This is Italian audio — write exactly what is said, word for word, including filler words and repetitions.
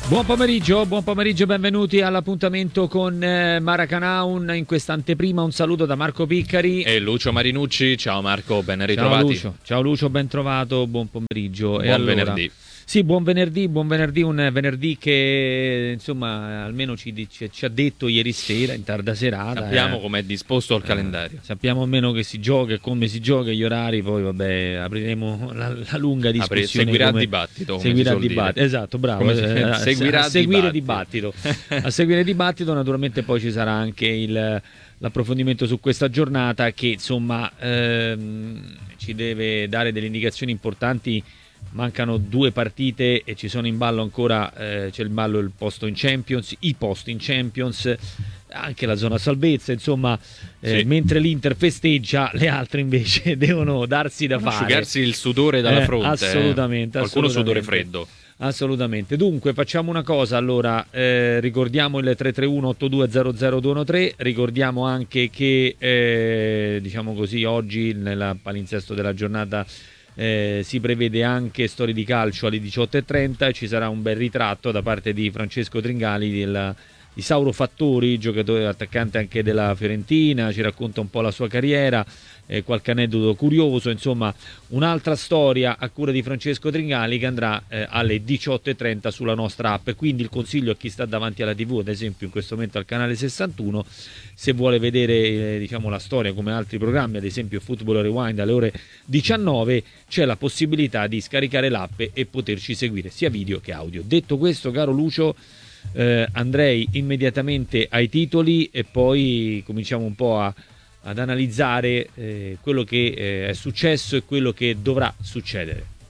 Buon pomeriggio, buon pomeriggio, benvenuti all'appuntamento con eh, Maracanaun. In questa anteprima un saluto da Marco Piccari e Lucio Marinucci. Ciao Marco, ben ritrovati. Ciao Lucio, ciao Lucio, ben trovato, buon pomeriggio. Buon e allora, venerdì. Sì, buon venerdì, buon venerdì, un venerdì che insomma almeno ci, ci, ci ha detto ieri sera, in tarda serata. Sappiamo eh, come è disposto il eh, calendario. Sappiamo almeno che si gioca e come si gioca, gli orari, poi vabbè apriremo la, la lunga discussione. Apri, seguirà come, dibattito. Come seguirà si suol dibattito, dire. esatto, bravo. Come si, eh, seguirà a seguire dibattito. dibattito. A seguire dibattito, naturalmente poi ci sarà anche il, l'approfondimento su questa giornata che insomma ehm, ci deve dare delle indicazioni importanti. Mancano due partite e ci sono in ballo ancora, eh, c'è il ballo il posto in Champions, i posti in Champions, anche la zona salvezza, insomma, eh, sì. Mentre l'Inter festeggia, le altre invece devono darsi da fare. Asciugarsi il sudore dalla eh, fronte. Assolutamente. Eh. Qualcuno assolutamente. sudore freddo. Assolutamente. Dunque facciamo una cosa, allora eh, ricordiamo il tre tre uno otto due zero zero due uno tre, ricordiamo anche che eh, diciamo così oggi nel palinsesto della giornata Eh, si prevede anche Storie di calcio alle diciotto e trenta e ci sarà un bel ritratto da parte di Francesco Tringali del, di Sauro Fattori, giocatore attaccante anche della Fiorentina, ci racconta un po' la sua carriera, eh, qualche aneddoto curioso, insomma un'altra storia a cura di Francesco Tringali che andrà eh, alle diciotto e trenta sulla nostra app. Quindi il consiglio a chi sta davanti alla tivù, ad esempio in questo momento al canale sessantuno, se vuole vedere eh, diciamo la storia come altri programmi, ad esempio Football Rewind alle ore diciannove, c'è la possibilità di scaricare l'app e poterci seguire sia video che audio. Detto questo, caro Lucio, eh, andrei immediatamente ai titoli e poi cominciamo un po' a, ad analizzare eh, quello che eh, è successo e quello che dovrà succedere.